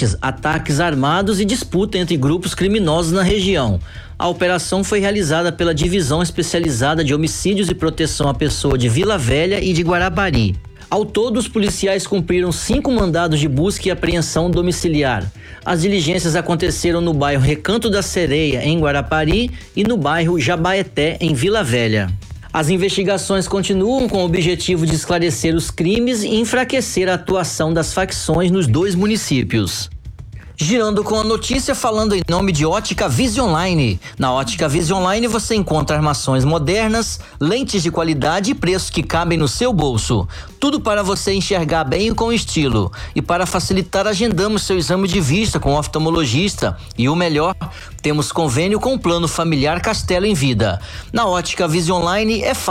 mortes, ataques armados e disputa entre grupos criminosos na região. A operação foi realizada pela Divisão Especializada de Homicídios e Proteção à Pessoa de Vila Velha e de Guarapari. Ao todo, os policiais cumpriram 5 mandados de busca e apreensão domiciliar. As diligências aconteceram no bairro Recanto da Sereia, em Guarapari, e no bairro Jabaeté, em Vila Velha. As investigações continuam com o objetivo de esclarecer os crimes e enfraquecer a atuação das facções nos 2 municípios. Girando com a notícia, falando em nome de Ótica Visionline. Na Ótica Visionline você encontra armações modernas, lentes de qualidade e preços que cabem no seu bolso. Tudo para você enxergar bem e com estilo. E para facilitar, agendamos seu exame de vista com o oftalmologista. E o melhor, temos convênio com o Plano Familiar Castelo em Vida. Na Ótica Visionline é